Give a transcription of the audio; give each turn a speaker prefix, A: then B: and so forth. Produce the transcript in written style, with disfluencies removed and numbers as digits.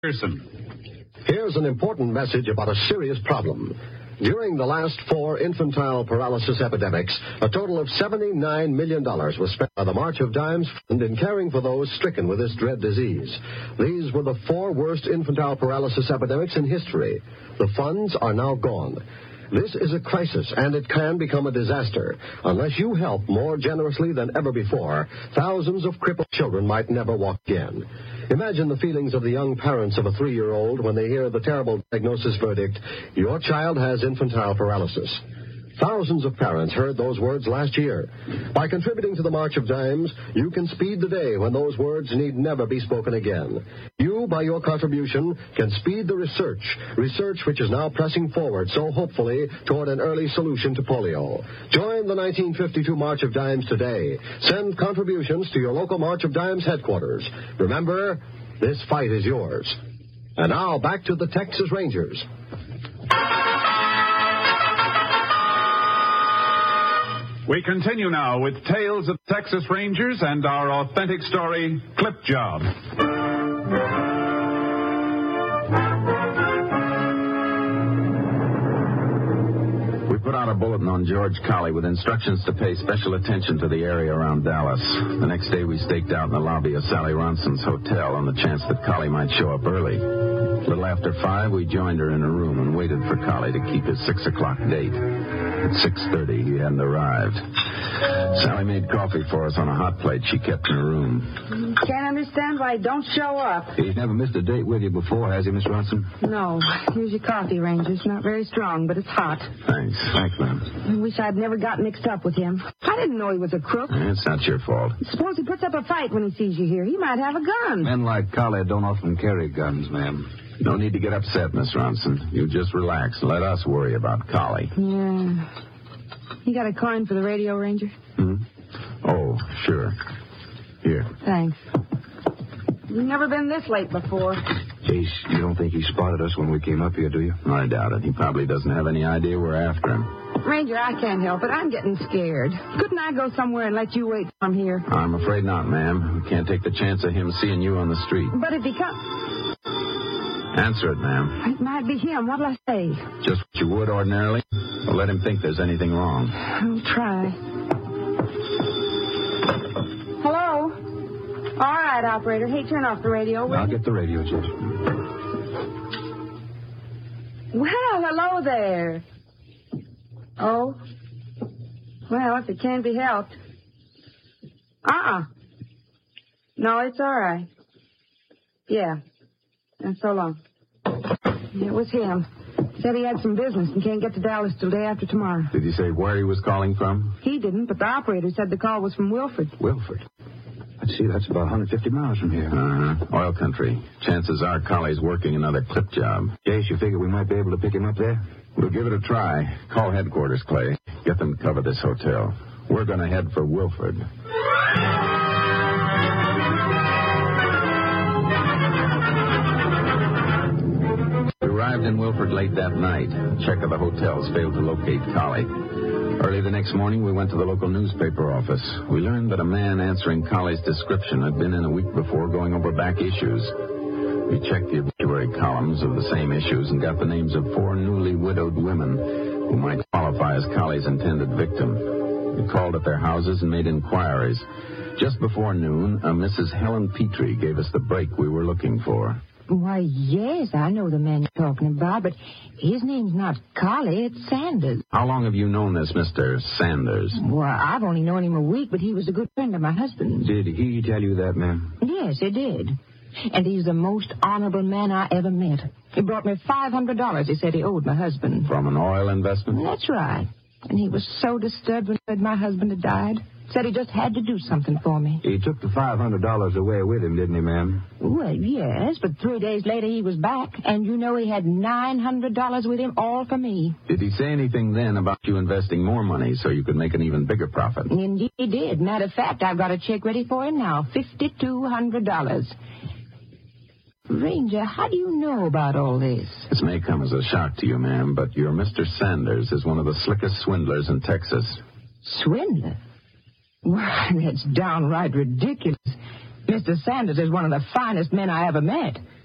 A: Here's an important message about a serious problem. During the last 4 infantile paralysis epidemics, a total of $79 million was spent by the March of Dimes Fund in caring for those stricken with this dread disease. These were the 4 worst infantile paralysis epidemics in history. The funds are now gone. This is a crisis, and it can become a disaster. Unless you help more generously than ever before, thousands of crippled children might never walk again. Imagine the feelings of the young parents of a 3-year-old when they hear the terrible diagnosis verdict, your child has infantile paralysis. Thousands of parents heard those words last year. By contributing to the March of Dimes, you can speed the day when those words need never be spoken again. You, by your contribution, can speed the research which is now pressing forward so hopefully toward an early solution to polio. Join the 1952 March of Dimes today. Send contributions to your local March of Dimes headquarters. Remember, this fight is yours. And now, back to the Texas Rangers.
B: We continue now with Tales of Texas Rangers and our authentic story, Clip Job.
C: We put out a bulletin on George Colley with instructions to pay special attention to the area around Dallas. The next day we staked out in the lobby of Sally Ronson's hotel on the chance that Colley might show up early. A little after 5, we joined her in her room and waited for Colley to keep his 6 o'clock date. At 6:30, he hadn't arrived. Sally made coffee for us on a hot plate she kept in her room.
D: Can't understand why he don't show up.
E: He's never missed a date with you before, has he, Miss Ronson?
D: No. Here's your coffee, Ranger. It's not very strong, but it's hot.
C: Thanks. Thanks, ma'am.
D: I wish I'd never got mixed up with him. I didn't know he was a crook.
C: It's not your fault.
D: Suppose he puts up a fight when he sees you here. He might have a gun.
E: Men like Colley don't often carry guns, ma'am.
C: No need to get upset, Miss Ronson. You just relax and let us worry about Colley.
D: Yeah. You got a coin for the radio, Ranger?
C: Oh, sure. Here.
D: Thanks. You've never been this late before.
E: Case, you don't think he spotted us when we came up here, do you?
C: I doubt it. He probably doesn't have any idea we're after him.
D: Ranger, I can't help it. I'm getting scared. Couldn't I go somewhere and let you wait for him here?
C: I'm afraid not, ma'am. We can't take the chance of him seeing you on the street.
D: But if he comes...
C: Answer it, ma'am.
D: It might be him. What'll I say?
C: Just what you would ordinarily? Or let him think there's anything wrong?
D: I'll try. Hello? All right, operator. Hey, turn off the radio.
E: I'll get the radio, Judge.
D: Well, hello there. Oh? Well, if it can't be helped. No, it's all right. Yeah. And so long. It was him. Said he had some business and can't get to Dallas till day after tomorrow.
C: Did he say where he was calling from?
D: He didn't, but the operator said the call was from Wilford.
E: Wilford? Let's see, that's about 150 miles from here.
C: Oil country. Chances are Colley's working another clip job.
E: Case, you figure we might be able to pick him up there?
C: We'll give it a try. Call headquarters, Clay. Get them to cover this hotel. We're going to head for Wilford. We arrived in Wilford late that night. Check of the hotels failed to locate Colley. Early the next morning, we went to the local newspaper office. We learned that a man answering Colley's description had been in a week before going over back issues. We checked the obituary columns of the same issues and got the names of 4 newly widowed women who might qualify as Colley's intended victim. We called at their houses and made inquiries. Just before noon, a Mrs. Helen Petrie gave us the break we were looking for.
F: Why, yes, I know the man you're talking about, but his name's not Colley, it's Sanders.
C: How long have you known this Mr. Sanders?
F: Well, I've only known him a week, but he was a good friend of my husband's.
E: Did he tell you that, ma'am?
F: Yes, he did. And he's the most honorable man I ever met. He brought me $500 he said he owed my husband.
C: From an oil investment?
F: That's right. And he was so disturbed when he heard my husband had died. Said he just had to do something for me.
E: He took the $500 away with him, didn't he, ma'am?
F: Well, yes, but 3 days later he was back, and you know he had $900 with him, all for me.
C: Did he say anything then about you investing more money so you could make an even bigger profit?
F: Indeed he did. Matter of fact, I've got a check ready for him now, $5,200. Ranger, how do you know about all this?
C: This may come as a shock to you, ma'am, but your Mr. Sanders is one of the slickest swindlers in Texas.
F: Swindler? Why, that's downright ridiculous. Mr. Sanders is one of the finest men I ever met.